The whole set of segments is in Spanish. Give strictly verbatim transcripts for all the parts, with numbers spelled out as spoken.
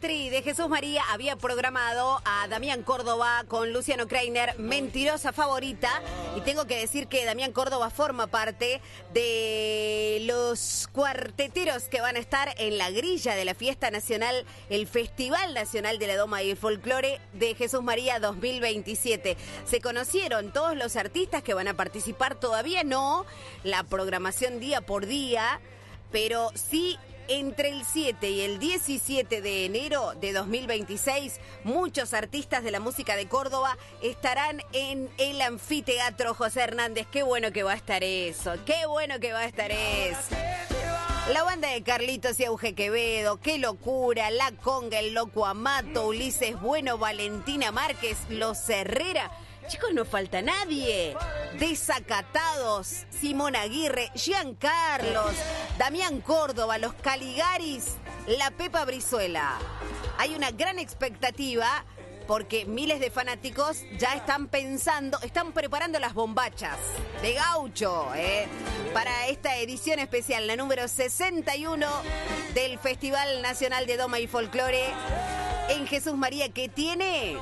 Patri de Jesús María había programado a Damián Córdoba con Luciano Kreiner, Mentirosa Favorita. Y tengo que decir que Damián Córdoba forma parte de los cuarteteros que van a estar en la grilla de la fiesta nacional, el Festival Nacional de la Doma y el Folclore de Jesús María dos mil veintisiete. Se conocieron todos los artistas que van a participar, todavía no la programación día por día, pero sí entre el siete y el diecisiete de enero de dos mil veintiséis, muchos artistas de la música de Córdoba estarán en el Anfiteatro José Hernández. Qué bueno que va a estar eso, qué bueno que va a estar eso. La banda de Carlitos y Auge Quevedo, Qué Locura, La Conga, El Loco Amato, Ulises Bueno, Valentina Márquez, Los Herrera. Chicos, no falta nadie. Desacatados, Simón Aguirre, Giancarlos, Damián Córdoba, Los Caligaris, La Pepa Brizuela. Hay una gran expectativa porque miles de fanáticos ya están pensando, están preparando las bombachas de gaucho, ¿eh? Para esta edición especial, la número sesenta y uno del Festival Nacional de Doma y Folclore en Jesús María, que tiene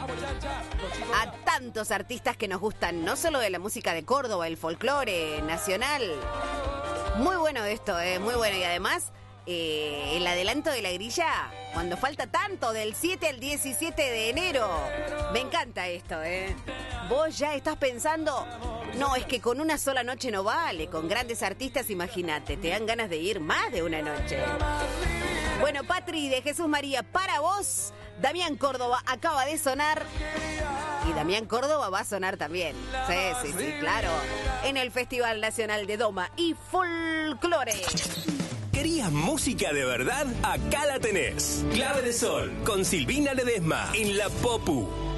a tantos artistas que nos gustan, no solo de la música de Córdoba, el folclore nacional. Muy bueno esto, eh, muy bueno. Y además, eh, el adelanto de la grilla, cuando falta tanto, del siete al diecisiete de enero. Me encanta esto, ¿eh? Vos ya estás pensando, no, es que con una sola noche no vale, con grandes artistas, imagínate, te dan ganas de ir más de una noche. Bueno, Patri de Jesús María, para vos, Damián Córdoba acaba de sonar. Y Damián Córdoba va a sonar también. Sí, sí, sí, claro. En el Festival Nacional de Doma y Folclore. ¿Querías música de verdad? Acá la tenés. Clave de Sol, con Silvina Ledesma, en La Popu.